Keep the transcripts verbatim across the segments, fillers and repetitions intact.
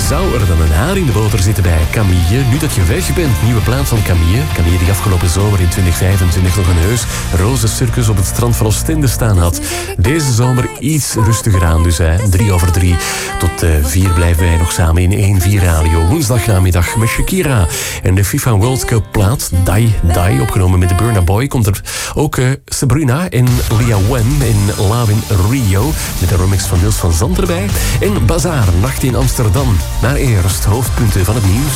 Zou er dan een haar in de boter zitten bij Camille? Nu dat je weg bent, nieuwe plaat van Camille. Camille die afgelopen zomer in twintig vijfentwintig nog een heus roze circus op het strand van Oostende staan had. Deze zomer iets rustiger aan dus. Hè. Drie over drie tot uh, vier blijven wij nog samen in één vier Radio. Woensdagnamiddag met Shakira. En de FIFA World Cup plaat Die Die, opgenomen met de Burna Boy, komt er ook uh, Sabrina en Lia Wem in Love in Rio. Met een remix van Niels van Zandt erbij. En Bazaar, Nacht in Amsterdam. Maar eerst hoofdpunten van het nieuws.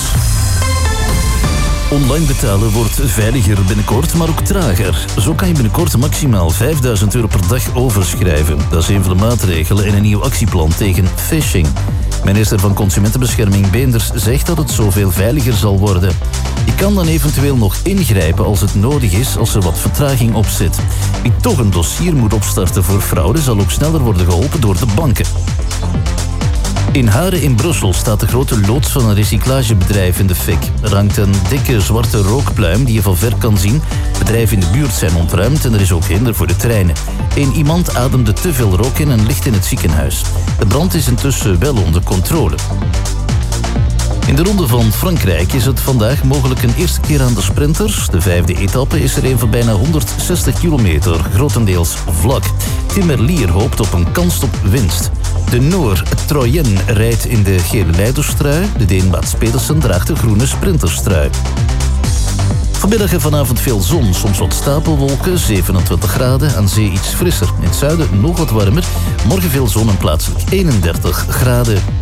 Online betalen wordt veiliger binnenkort, maar ook trager. Zo kan je binnenkort maximaal vijfduizend euro per dag overschrijven. Dat is een van de maatregelen in een nieuw actieplan tegen phishing. Minister van Consumentenbescherming Beenders zegt dat het zoveel veiliger zal worden. Je kan dan eventueel nog ingrijpen als het nodig is als er wat vertraging op zit. Wie toch een dossier moet opstarten voor fraude zal ook sneller worden geholpen door de banken. In Haren in Brussel staat de grote loods van een recyclagebedrijf in de fik. Er hangt een dikke zwarte rookpluim die je van ver kan zien. Bedrijven in de buurt zijn ontruimd en er is ook hinder voor de treinen. Eén iemand ademde te veel rook in en ligt in het ziekenhuis. De brand is intussen wel onder controle. In de ronde van Frankrijk is het vandaag mogelijk een eerste keer aan de sprinters. De vijfde etappe is er een van bijna honderdzestig kilometer, grotendeels vlak. Tim Merlier hoopt op een kans op winst. De Noor Troyen rijdt in de gele leiderstrui. De Deen Mats Pedersen draagt de groene sprinterstrui. Vanmiddag en vanavond veel zon, soms wat stapelwolken, zevenentwintig graden, aan zee iets frisser. In het zuiden nog wat warmer, morgen veel zon en plaatselijk eenendertig graden.